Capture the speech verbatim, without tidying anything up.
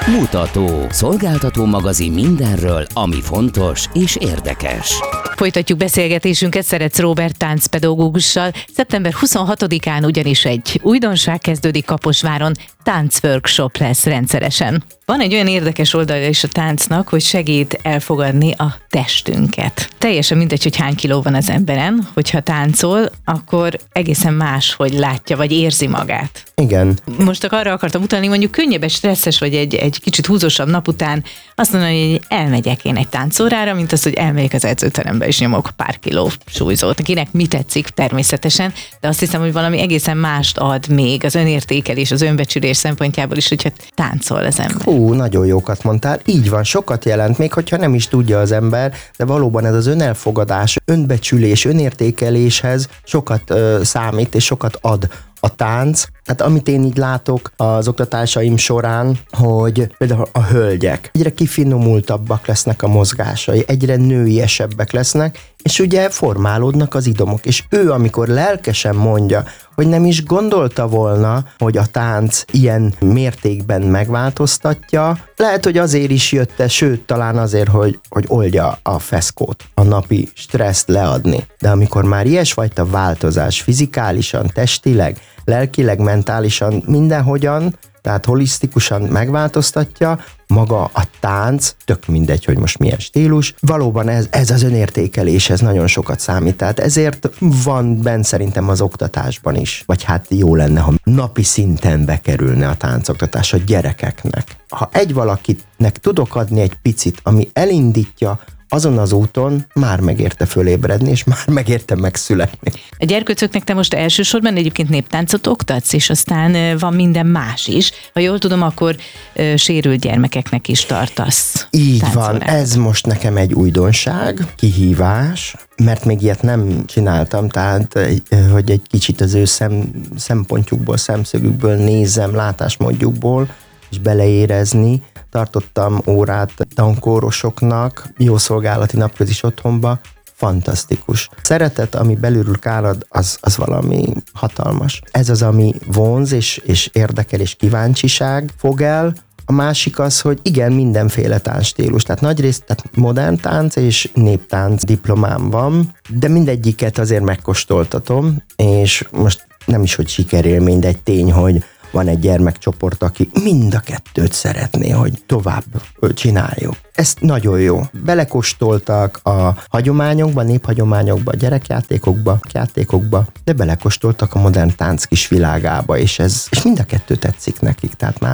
Mutató. Szolgáltató magazin mindenről, ami fontos és érdekes. Folytatjuk beszélgetésünket Szerec Róbert táncpedagógussal. szeptember huszonhatodikán ugyanis egy újdonság kezdődik Kaposváron, táncworkshop lesz rendszeresen. Van egy olyan érdekes oldalja is a táncnak, hogy segít elfogadni a testünket. Teljesen mindegy, hogy hány kiló van az emberen, hogyha táncol, akkor egészen más, hogy látja vagy érzi magát. Igen. Most csak arra akartam utalni, mondjuk könnyebb, stresszes vagy egy, egy kicsit húzósabb nap után azt mondani, hogy elmegyek én egy táncórára, mint az, hogy elmegyek az edzőterembe és nyomok pár kiló súlyzót. Kinek mi tetszik természetesen, de azt hiszem, hogy valami egészen mást ad még az önértékelés, az önbecsülés szempontjából is, hogyha táncol az ember. Hú, nagyon jókat mondtál. Így van, sokat jelent, még hogyha nem is tudja az ember, de valóban ez az önelfogadás, önbecsülés, önértékeléshez sokat ö, számít és sokat ad a tánc. Hát amit én így látok az oktatásaim során, hogy például a hölgyek egyre kifinomultabbak lesznek a mozgásai, egyre nőiesebbek lesznek, és ugye formálódnak az idomok. És ő, amikor lelkesen mondja, hogy nem is gondolta volna, hogy a tánc ilyen mértékben megváltoztatja, lehet, hogy azért is jött, sőt, talán azért, hogy, hogy oldja a feszkót, a napi stresszt leadni. De amikor már ilyesfajta változás fizikálisan, testileg, lelkileg, mentálisan, mindenhogyan, tehát holisztikusan megváltoztatja, maga a tánc, tök mindegy, hogy most milyen stílus, valóban ez, ez az önértékelés, ez nagyon sokat számít, tehát ezért van benne szerintem az oktatásban is, vagy hát jó lenne, ha napi szinten bekerülne a táncoktatás a gyerekeknek. Ha egy valakinek tudok adni egy picit, ami elindítja azon az úton, már megérte fölébredni, és már megérte megszületni. A gyerkőcöknek te most elsősorban egyébként néptáncot oktatsz, és aztán van minden más is. Ha jól tudom, akkor ö, sérült gyermekeknek is tartasz. Így táncorát. van, ez most nekem egy újdonság, kihívás, mert még ilyet nem csináltam, tehát hogy egy kicsit az ő szem, szempontjukból, szemszögükből nézzem, látásmódjukból, és beleérezni. Tartottam órát tankórosoknak, jó szolgálati napközis otthonba, fantasztikus. Szeretet, ami belülről árad, az, az valami hatalmas. Ez az, ami vonz, és, és érdekel, és kíváncsiság fog el. A másik az, hogy igen, mindenféle táncstílus, tehát nagyrészt tehát modern tánc és néptánc diplomám van, de mindegyiket azért megkóstoltatom, és most nem is, hogy sikerélmény, de egy tény, hogy van egy gyermekcsoport, aki mind a kettőt szeretné, hogy tovább csináljuk. Ez nagyon jó. Belekóstoltak a hagyományokba, néphagyományokba, a gyerekjátékokba, játékokba, de belekóstoltak a modern tánc kis világába, és ez és mind a kettő tetszik nekik, tehát már